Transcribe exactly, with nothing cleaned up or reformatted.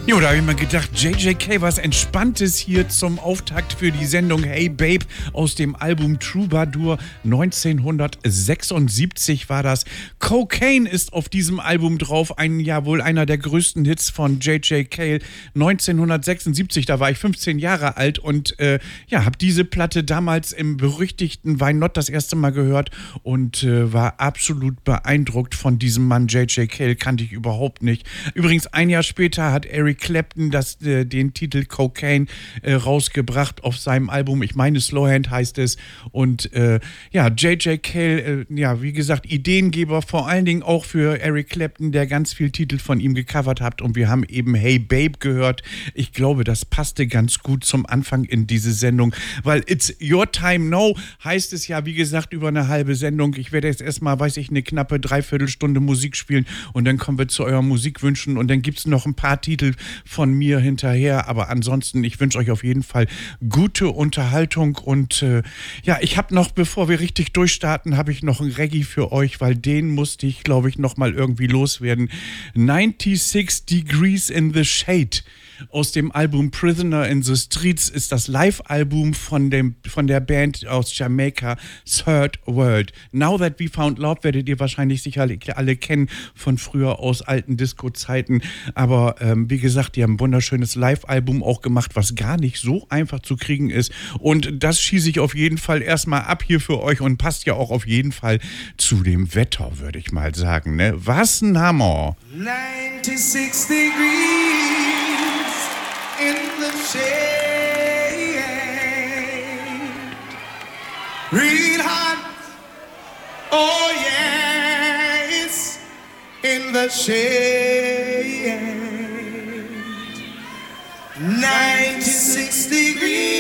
Jo, da habe ich mir gedacht, J J K, was Entspanntes hier zum Auftakt für die Sendung Hey Babe aus dem Album Troubadour. neunzehnhundertsechsundsiebzig war das. Cocaine ist auf diesem Album drauf, ein, ja wohl einer der größten Hits von J J K. neunzehnhundertsechsundsiebzig, da war ich fünfzehn Jahre alt und äh, ja, habe diese Platte damals im berüchtigten Why Not das erste Mal gehört und äh, war absolut beeindruckt von diesem Mann. J J K kannte ich überhaupt nicht. Übrigens, ein Jahr später hat Eric Clapton das, äh, den Titel Cocaine äh, rausgebracht auf seinem Album. Ich meine, Slowhand heißt es. Und äh, ja, J J K, äh, ja, wie gesagt, Ideengeber, vor allen Dingen auch für Eric Clapton, der ganz viel Titel von ihm gecovert hat. Und wir haben eben Hey Babe gehört. Ich glaube, das passte ganz gut zum Anfang in diese Sendung, weil It's Your Time Now heißt es ja, wie gesagt, über eine halbe Sendung. Ich werde jetzt erstmal, weiß ich, eine knappe Dreiviertelstunde Musik spielen und dann kommen wir zu euren Musikwünschen und dann gibt es noch ein paar Titel von mir hinterher, aber ansonsten, ich wünsche euch auf jeden Fall gute Unterhaltung und äh, ja, ich habe noch, bevor wir richtig durchstarten, habe ich noch ein Reggae für euch, weil den musste ich, glaube ich, noch mal irgendwie loswerden. ninety-six Degrees in the Shade aus dem Album Prisoner in the Streets ist das Live-Album von dem von der Band aus Jamaika, Third World. Now That We Found Love werdet ihr wahrscheinlich sicherlich alle kennen von früher aus alten Disco-Zeiten. Aber ähm, wie gesagt, die haben ein wunderschönes Live-Album auch gemacht, was gar nicht so einfach zu kriegen ist. Und das schieße ich auf jeden Fall erstmal ab hier für euch und passt ja auch auf jeden Fall zu dem Wetter, würde ich mal sagen. Ne? Was ein Hammer! ninety-six degrees in the shade, real hot, oh yes, in the shade, ninety-six degrees.